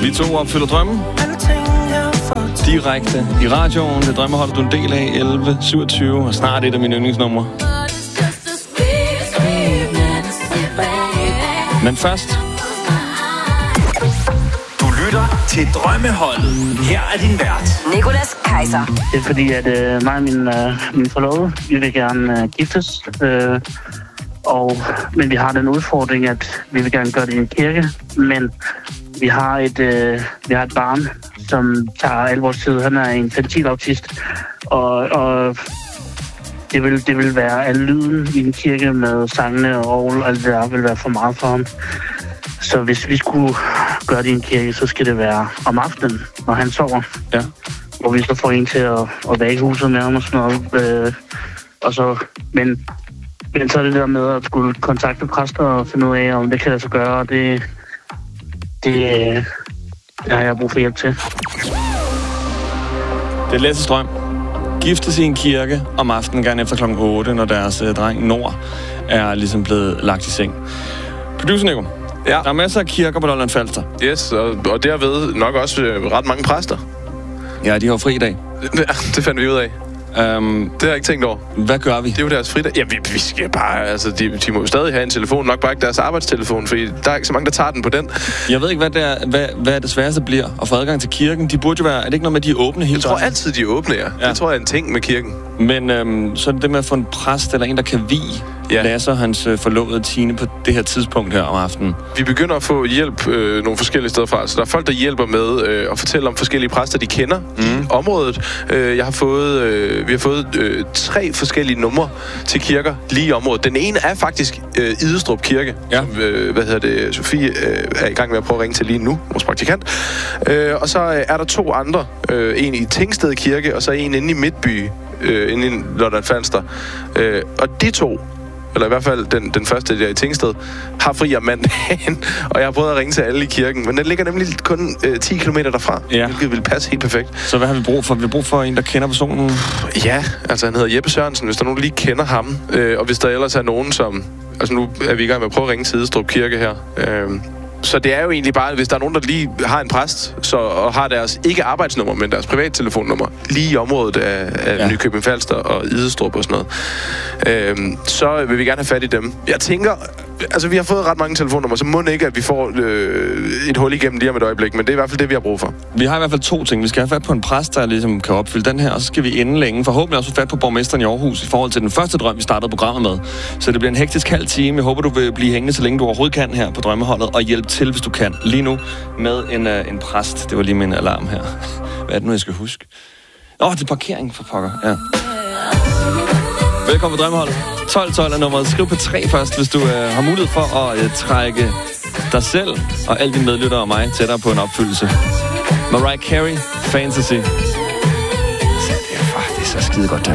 Vi to opfylder drømmen. Direkte i radioen. Det drømmehold, du er en del af 11.27, og snart et af mine yndlingsnumre. Men først... Du lytter til Drømmeholdet. Her er din vært, Nicolas Kaiser. Det er fordi, at mig og min forlovede, vi vil gerne giftes. Men vi har den udfordring, at vi vil gerne gøre det i en kirke. Men vi har et barn, som tager al vores tid. Han er en fentilautist. Og det vil være al lyden i en kirke med sangene og orgel, og alt det der vil være for meget for ham. Så hvis vi skulle gøre det i en kirke, så skal det være om aftenen, når han sover. Ja. Hvor vi så får en til at vække huset med ham og sådan noget. Men så er det der med at skulle kontakte præster og finde ud af, om det kan lade sig gøre. Det har jeg brug for hjælp til. Det er Lasses drøm. Giftes i en kirke om aftenen, gerne efter klokken 8, når deres dreng Nord er ligesom blevet lagt i seng. Producer Nico. Ja. Der er masser af kirker på Lolland Falster. Yes, og derved nok også ret mange præster. Ja, de har fri i dag. Ja, det fandt vi ud af. Det har jeg ikke tænkt over. Hvad gør vi? Det er jo deres fridag. Ja, vi skal bare... Altså, de må jo stadig have en telefon. Nok bare ikke deres arbejdstelefon, fordi der er ikke så mange, der tager den på den. Jeg ved ikke, hvad det sværeste bliver at få adgang til kirken. De burde jo være... Er det ikke noget med, at de er åbne hele tiden? Jeg tror altid, de er åbne, ja. Det tror jeg er en ting med kirken. Men så er det med at få en præst eller en, der kan vie Lasse og hans forlovede Tine på det her tidspunkt her om aftenen. Vi begynder at få hjælp nogle forskellige steder fra. Så der er folk, der hjælper med at fortælle om forskellige præster, de kender i området. Vi har fået 3 forskellige numre til kirker lige i området. Den ene er faktisk Idestrup Kirke, som Sofie er i gang med at prøve at ringe til lige nu, vores praktikant. Og så er der 2 andre. En i Tingsted Kirke, og så en inde i Midtby, inde i Lolland Falster. Og de 2, eller i hvert fald den første der i Tingsted, har fri om mandagen, og jeg har prøvet at ringe til alle i kirken, men den ligger nemlig kun 10 km derfra, hvilket vil passe helt perfekt. Så hvad har vi brug for? Vi har brug for en, der kender personen? Ja, altså han hedder Jeppe Sørensen, hvis der er nogen, der lige kender ham, og hvis der ellers er nogen, som... Altså nu er vi i gang med at prøve at ringe til Idestrup Kirke her. Så det er jo egentlig bare, hvis der er nogen, der lige har en præst, og har deres ikke arbejdsnummer, men deres privattelefonnummer, lige i området af Nykøbing Falster og Idestrup og sådan noget, så vil vi gerne have fat i dem. Jeg tænker, altså vi har fået ret mange telefonnummer, så må det ikke, at vi får et hul igennem lige om et øjeblik, men det er i hvert fald det, vi har brug for. Vi har i hvert fald 2 ting. Vi skal have fat på en præst, der ligesom kan opfylde den her, og så skal vi inden længe forhåbentlig også få fat på borgmesteren i Aarhus i forhold til den første drøm, vi startede programmet med. Så det bliver en hektisk halv time. Jeg håber, du vil blive hængende, så længe du overhovedet kan her på Drømmeholdet, og hjælpe til, hvis du kan. Lige nu med en præst. Det var lige min alarm her. Hvad er det nu, jeg skal huske? Det er parkering for pokker. Ja. Velkommen på Drømmeholdet. 12 er nummeret. Skriv på 3 først, hvis du har mulighed for at trække dig selv og alle dine medlyttere og mig tættere på en opfyldelse. Mariah Carey, Fantasy. Det er så skide godt, der.